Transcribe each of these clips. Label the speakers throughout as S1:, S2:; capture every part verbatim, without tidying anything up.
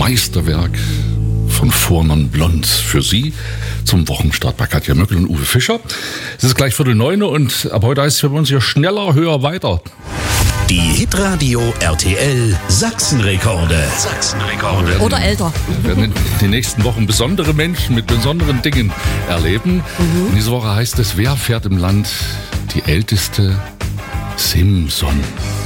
S1: Meisterwerk von Vornon Blond für Sie zum Wochenstart bei Katja Möckel und Uwe Fischer. Es ist gleich Viertel neun und ab heute heißt es für uns hier schneller, höher, weiter.
S2: Die Hitradio R T L Sachsenrekorde. Sachsenrekorde.
S3: Oder älter.
S1: Wir werden in den nächsten Wochen besondere Menschen mit besonderen Dingen erleben. Mhm. In dieser Woche heißt es, wer fährt im Land die älteste Simson?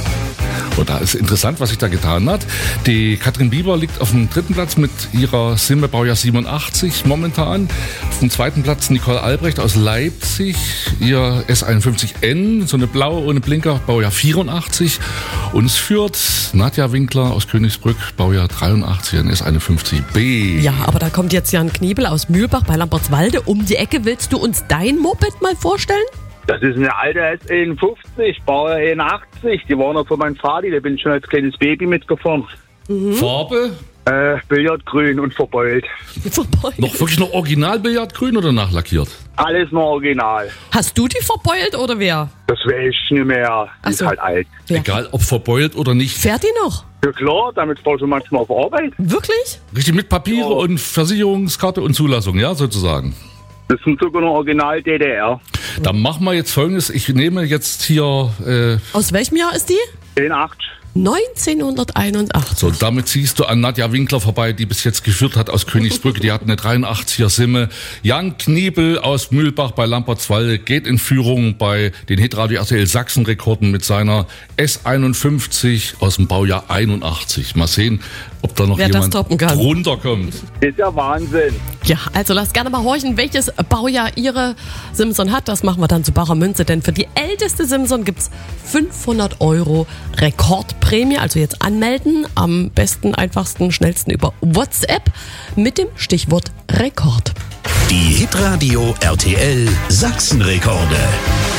S1: Und da ist interessant, was sich da getan hat. Die Katrin Bieber liegt auf dem dritten Platz mit ihrer Simme Baujahr siebenundachtzig momentan. Auf dem zweiten Platz Nicole Albrecht aus Leipzig, ihr S einundfünfzig N, so eine blaue ohne Blinker, Baujahr vierundachtzig. Und es führt Nadja Winkler aus Königsbrück, Baujahr dreiundachtzig, ein S einundfünfzig B.
S3: Ja, aber da kommt jetzt Jan Kniebel aus Mühlbach bei Lambertswalde um die Ecke. Willst du uns dein Moped mal vorstellen?
S4: Das ist eine alte S einundfünfzig, Baujahr einundachtzig. Die war noch von meinem Vati, da bin ich schon als kleines Baby mitgefahren.
S1: Mhm. Farbe?
S4: Äh, Billardgrün und verbeult.
S3: Verbeult?
S1: Noch wirklich noch original Billardgrün oder nachlackiert?
S4: Alles noch original.
S3: Hast du die verbeult oder wer?
S4: Das weiß ich nicht mehr. Die ist
S3: so.
S4: halt alt.
S3: Ja.
S1: Egal, ob verbeult oder nicht.
S3: Fährt die noch?
S4: Ja klar, damit fahrst du manchmal auf Arbeit.
S3: Wirklich?
S1: Richtig mit Papiere
S4: Ja.
S1: und Versicherungskarte und Zulassung, ja, sozusagen.
S4: Das sind sogar noch original D D R.
S1: Dann machen wir jetzt Folgendes. Ich nehme jetzt hier... Äh,
S3: Aus welchem Jahr ist die?
S4: einundachtzig.
S3: neunzehnhunderteinundachtzig.
S1: So, damit ziehst du an Nadja Winkler vorbei, die bis jetzt geführt hat aus Königsbrück. Die hat eine dreiundachtziger Simme. Jan Kniebel aus Mühlbach bei Lambertswalde geht in Führung bei den Hitradio R T L Sachsenrekorden mit seiner S einundfünfzig aus dem Baujahr einundachtzig. Mal sehen, ob da noch
S3: Wer das
S1: jemand
S3: toppen kann.
S1: runterkommt.
S4: Das ist ja Wahnsinn.
S3: Ja, also lasst gerne mal horchen, welches Baujahr ihre Simson hat. Das machen wir dann zu barer Münze, denn für die älteste Simson gibt's fünfhundert Euro Rekordprämie. Also jetzt anmelden, am besten, einfachsten, schnellsten über WhatsApp mit dem Stichwort Rekord.
S2: Die Hitradio R T L Sachsenrekorde.